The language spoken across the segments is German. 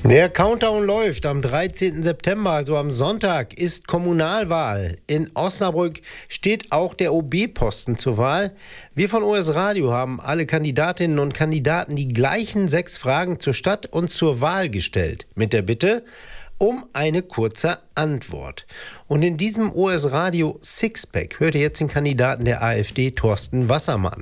Der Countdown läuft. Am 13. September, also am Sonntag, ist Kommunalwahl. In Osnabrück steht auch der OB-Posten zur Wahl. Wir von OS Radio haben alle Kandidatinnen und Kandidaten die gleichen 6 Fragen zur Stadt und zur Wahl gestellt. Mit der Bitte um eine kurze Antwort. Und in diesem OS Radio Sixpack hört ihr jetzt den Kandidaten der AfD, Thorsten Wassermann.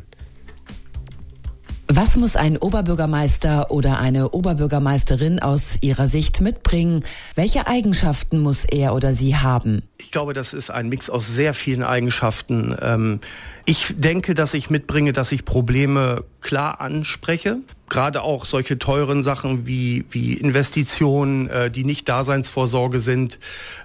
Was muss ein Oberbürgermeister oder eine Oberbürgermeisterin aus Ihrer Sicht mitbringen? Welche Eigenschaften muss er oder sie haben? Ich glaube, das ist ein Mix aus sehr vielen Eigenschaften. Ich denke, dass ich mitbringe, dass ich Probleme klar anspreche. Gerade auch solche teuren Sachen wie Investitionen, die nicht Daseinsvorsorge sind,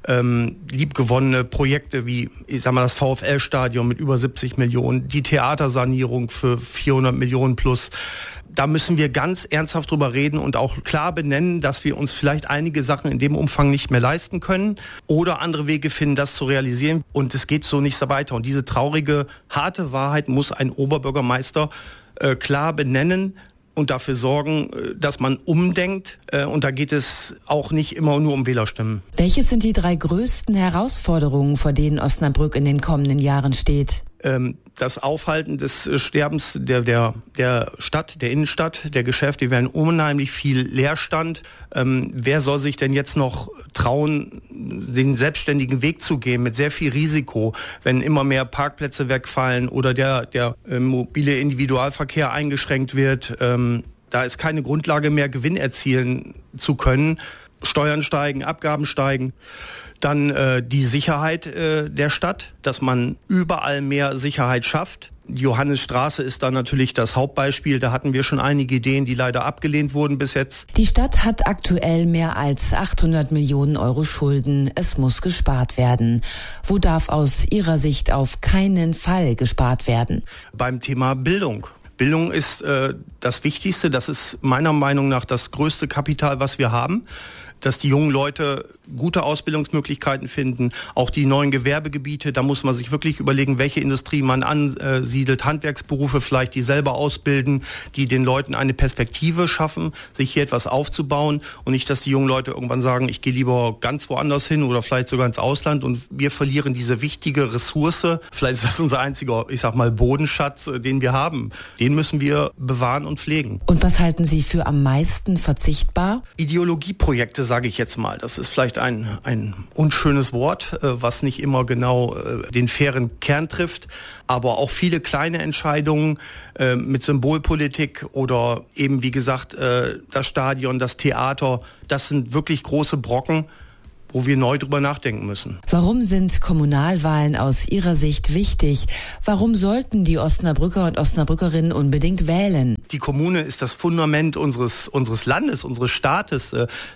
liebgewonnene Projekte wie, ich sag mal, das VfL-Stadion mit über 70 Millionen, die Theatersanierung für 400 Millionen plus. Da müssen wir ganz ernsthaft drüber reden und auch klar benennen, dass wir uns vielleicht einige Sachen in dem Umfang nicht mehr leisten können oder andere Wege finden, das zu realisieren. Und es geht so nicht so weiter. Und diese traurige, harte Wahrheit muss ein Oberbürgermeister klar benennen und dafür sorgen, dass man umdenkt. Und da geht es auch nicht immer nur um Wählerstimmen. Welche sind die 3 größten Herausforderungen, vor denen Osnabrück in den kommenden Jahren steht? Das Aufhalten des Sterbens der Stadt, der Innenstadt, der Geschäfte. Wir haben unheimlich viel Leerstand. Wer soll sich denn jetzt noch trauen, den selbstständigen Weg zu gehen mit sehr viel Risiko, wenn immer mehr Parkplätze wegfallen oder der mobile Individualverkehr eingeschränkt wird? Da ist keine Grundlage mehr, Gewinn erzielen zu können. Steuern steigen, Abgaben steigen. Dann die Sicherheit der Stadt, dass man überall mehr Sicherheit schafft. Die Johannesstraße ist da natürlich das Hauptbeispiel. Da hatten wir schon einige Ideen, die leider abgelehnt wurden bis jetzt. Die Stadt hat aktuell mehr als 800 Millionen Euro Schulden. Es muss gespart werden. Wo darf aus Ihrer Sicht auf keinen Fall gespart werden? Beim Thema Bildung. Bildung ist das Wichtigste. Das ist meiner Meinung nach das größte Kapital, was wir haben. Dass die jungen Leute gute Ausbildungsmöglichkeiten finden, auch die neuen Gewerbegebiete, da muss man sich wirklich überlegen, welche Industrie man ansiedelt, Handwerksberufe vielleicht, die selber ausbilden, die den Leuten eine Perspektive schaffen, sich hier etwas aufzubauen und nicht, dass die jungen Leute irgendwann sagen, ich gehe lieber ganz woanders hin oder vielleicht sogar ins Ausland und wir verlieren diese wichtige Ressource, vielleicht ist das unser einziger, ich sag mal, Bodenschatz, den wir haben. Den müssen wir bewahren und pflegen. Und was halten Sie für am meisten verzichtbar? Ideologieprojekte, sage ich jetzt mal. Das ist vielleicht ein unschönes Wort, was nicht immer genau den fairen Kern trifft, aber auch viele kleine Entscheidungen mit Symbolpolitik oder eben, wie gesagt, das Stadion, das Theater, das sind wirklich große Brocken, wo wir neu drüber nachdenken müssen. Warum sind Kommunalwahlen aus Ihrer Sicht wichtig? Warum sollten die Osnabrücker und Osnabrückerinnen unbedingt wählen? Die Kommune ist das Fundament unseres Landes, unseres Staates.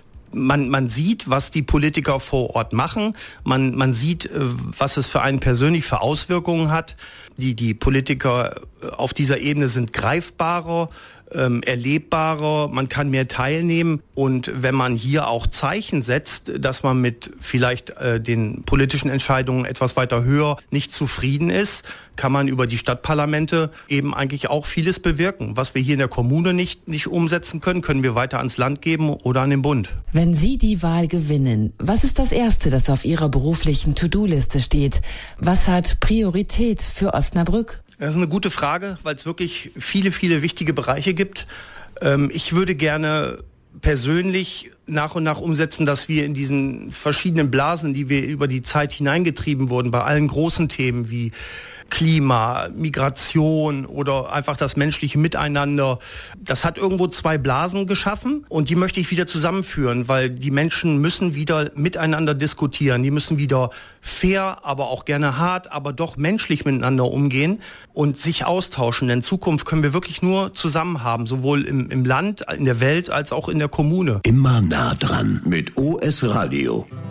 Man sieht, was die Politiker vor Ort machen. Man sieht, was es für einen persönlich für Auswirkungen hat. Die Politiker auf dieser Ebene sind greifbarer, erlebbarer, man kann mehr teilnehmen. Und wenn man hier auch Zeichen setzt, dass man mit vielleicht den politischen Entscheidungen etwas weiter höher nicht zufrieden ist, kann man über die Stadtparlamente eben eigentlich auch vieles bewirken. Was wir hier in der Kommune nicht umsetzen können, können wir weiter ans Land geben oder an den Bund. Wenn Sie die Wahl gewinnen, was ist das Erste, das auf Ihrer beruflichen To-Do-Liste steht? Was hat Priorität für Osnabrück? Das ist eine gute Frage, weil es wirklich viele, viele wichtige Bereiche gibt. Ich würde gerne persönlich nach und nach umsetzen, dass wir in diesen verschiedenen Blasen, die wir über die Zeit hineingetrieben wurden, bei allen großen Themen wie Klima, Migration oder einfach das menschliche Miteinander. Das hat irgendwo 2 Blasen geschaffen und die möchte ich wieder zusammenführen, weil die Menschen müssen wieder miteinander diskutieren. Die müssen wieder fair, aber auch gerne hart, aber doch menschlich miteinander umgehen und sich austauschen. Denn Zukunft können wir wirklich nur zusammen haben, sowohl im Land, in der Welt als auch in der Kommune. Immer nah dran mit OS Radio.